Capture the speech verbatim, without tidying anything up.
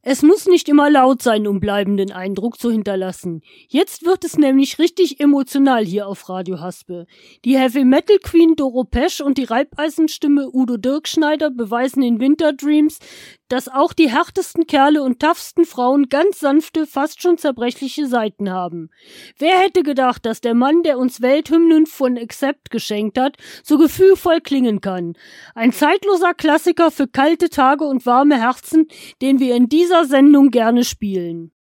Es muss nicht immer laut sein, um bleibenden Eindruck zu hinterlassen. Jetzt wird es nämlich richtig emotional hier auf Radio Haspe. Die Heavy-Metal-Queen Doro Pesch und die Reibeisenstimme Udo Dirkschneider beweisen in Winter Dreams, dass auch die härtesten Kerle und toughsten Frauen ganz sanfte, fast schon zerbrechliche Seiten haben. Wer hätte gedacht, dass der Mann, der uns Welthymnen von Accept geschenkt hat, so gefühlvoll klingen kann? Ein zeitloser Klassiker für kalte Tage und warme Herzen, den wir in dieser Sendung gerne spielen.